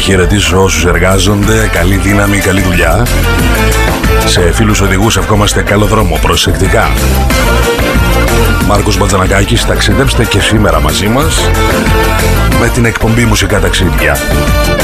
χαιρετήσω όσους εργάζονται. Καλή δύναμη, καλή δουλειά. Σε φίλους οδηγούς ευχόμαστε καλό δρόμο. Προσεκτικά. Μάρκος Μπατζανακάκης, ταξιδέψτε και σήμερα μαζί μας με την εκπομπή Μουσικά Ταξίδια.